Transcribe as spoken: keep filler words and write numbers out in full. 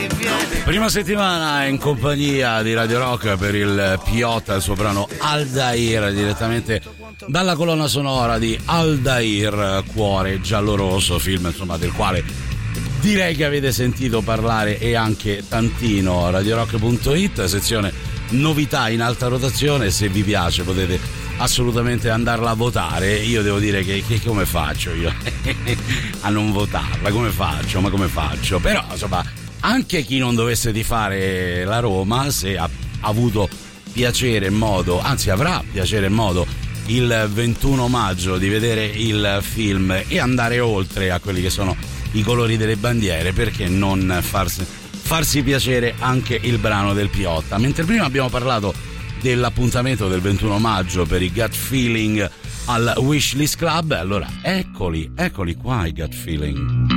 Prima settimana in compagnia di Radio Rock per il Piotta, il suo brano Aldair, direttamente dalla colonna sonora di Aldair, Cuore giallorosso, film insomma del quale direi che avete sentito parlare e anche tantino. radiorock punto it, sezione novità in alta rotazione, se vi piace potete assolutamente andarla a votare. Io devo dire che, che come faccio io a non votarla, come faccio, ma come faccio? Però insomma anche chi non dovesse tifare la Roma, se ha avuto piacere e modo, anzi avrà piacere e modo il ventuno maggio di vedere il film e andare oltre a quelli che sono i colori delle bandiere, perché non farsi, farsi piacere anche il brano del Piotta. Mentre prima abbiamo parlato dell'appuntamento del ventuno maggio per i Gut Feeling al Wishlist Club, allora eccoli, eccoli qua i Gut Feeling.